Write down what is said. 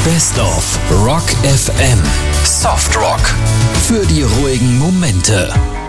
Best of Rock FM. Soft Rock. Für die ruhigen Momente.